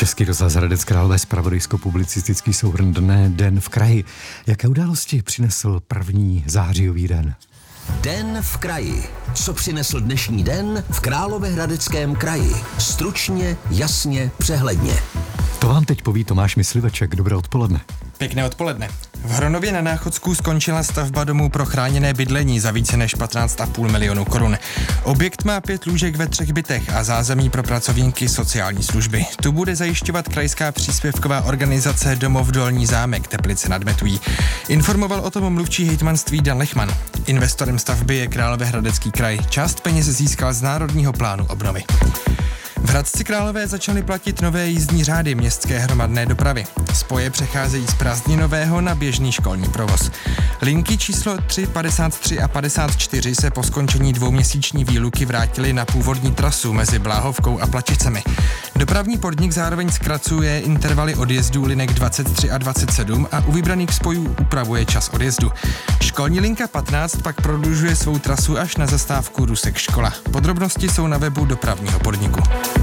Český rozhlas Hradec Králové, zpravodajsko-publicistický souhrn dne Den v kraji. Jaké události přinesl první zářijový den? Den v kraji. Co přinesl dnešní den v Královéhradeckém kraji? Stručně, jasně, přehledně. To vám teď poví Tomáš Mysliveček. Dobré odpoledne. Pěkné odpoledne. V Hronově na Náchodsku skončila stavba domů pro chráněné bydlení za více než 15,5 milionu korun. Objekt má 5 lůžek ve 3 bytech a zázemí pro pracovníky sociální služby. Tu bude zajišťovat krajská příspěvková organizace Domov Dolní zámek Teplice nad Metují. Informoval o tom mluvčí hejtmanství Dan Lechman. Investorem stavby je Královéhradecký kraj. Část peněz získal z Národního plánu obnovy. V Hradci Králové začaly platit nové jízdní řády městské hromadné dopravy. Spoje přecházejí z prázdninového na běžný školní provoz. Linky číslo 3, 53 a 54 se po skončení dvouměsíční výluky vrátily na původní trasu mezi Bláhovkou a Plačicemi. Dopravní podnik zároveň zkracuje intervaly odjezdů linek 23 a 27 a u vybraných spojů upravuje čas odjezdu. Školní linka 15 pak prodlužuje svou trasu až na zastávku Rusek škola. Podrobnosti jsou na webu dopravního podniku.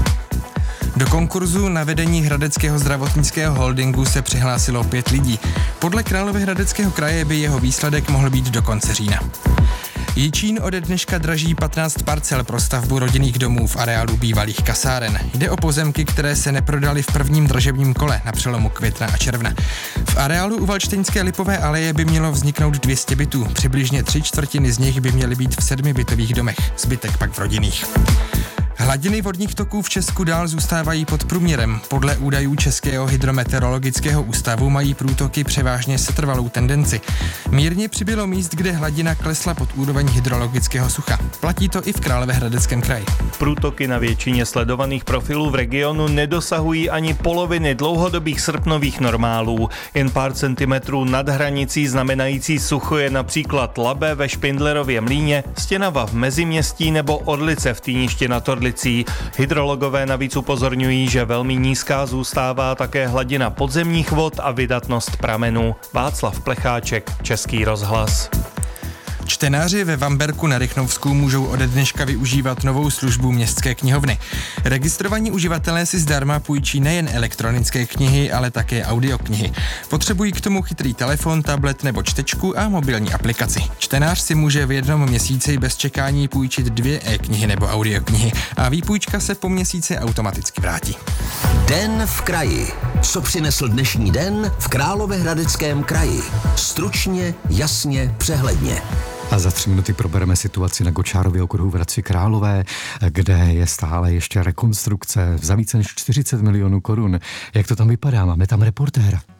Do konkurzu na vedení Hradeckého zdravotnického holdingu se přihlásilo 5 lidí. Podle Královéhradeckého kraje by jeho výsledek mohl být do konce října. Jičín ode dneška draží 15 parcel pro stavbu rodinných domů v areálu bývalých kasáren. Jde o pozemky, které se neprodaly v prvním dražebním kole na přelomu května a června. V areálu u Valštejnské Lipové aleje by mělo vzniknout 200 bytů. Přibližně 3/4 z nich by měly být v 7 bytových domech, zbytek pak v rodinných. Hladiny vodních toků v Česku dál zůstávají pod průměrem. Podle údajů Českého hydrometeorologického ústavu mají průtoky převážně setrvalou tendenci. Mírně přibylo míst, kde hladina klesla pod úroveň hydrologického sucha. Platí to i v Královéhradeckém kraji. Průtoky na většině sledovaných profilů v regionu nedosahují ani poloviny dlouhodobých srpnových normálů. Jen pár centimetrů nad hranicí znamenající sucho je například Labe ve Špindlerově mlýně, Stěnava v Meziměstí nebo Orlice v Týništi nad Orlicí. Hydrologové navíc upozorňují, že velmi nízká zůstává také hladina podzemních vod a vydatnost pramenů. Václav Plecháček, Český rozhlas. Čtenáři ve Vamberku na Rychnovsku můžou ode dneška využívat novou službu městské knihovny. Registrovaní uživatelé si zdarma půjčí nejen elektronické knihy, ale také audioknihy. Potřebují k tomu chytrý telefon, tablet nebo čtečku a mobilní aplikaci. Čtenář si může v jednom měsíci bez čekání půjčit 2 e-knihy nebo audioknihy a výpůjčka se po měsíci automaticky vrátí. Den v kraji. Co přinesl dnešní den v Královéhradeckém kraji? Stručně, jasně, přehledně. A za 3 minuty probereme situaci na Gočárově okruhu v Hradci Králové, kde je stále ještě rekonstrukce za více než 40 milionů korun. Jak to tam vypadá? Máme tam reportéra.